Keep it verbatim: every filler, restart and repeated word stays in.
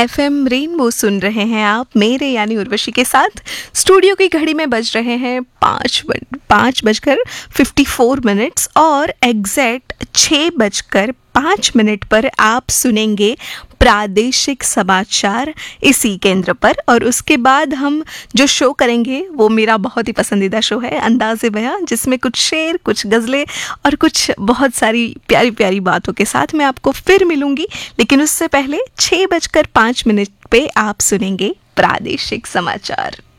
FM rainbow सुन रहे हैं आप मेरे यानी उर्वशी के साथ। स्टूडियो की घड़ी में बज रहे हैं पाँच बज पाँच बजकर फिफ्टी फोर मिनट्स और एग्जैक्ट छः बजकर पाँच मिनट पर आप सुनेंगे प्रादेशिक समाचार इसी केंद्र पर। और उसके बाद हम जो शो करेंगे वो मेरा बहुत ही पसंदीदा शो है अंदाज़े बयां, जिसमें कुछ शेर, कुछ गज़लें और कुछ बहुत सारी प्यारी प्यारी बातों के साथ मैं आपको फिर मिलूंगी। लेकिन उससे पहले छः बजकर पाँच मिनट पे आप सुनेंगे प्रादेशिक समाचार।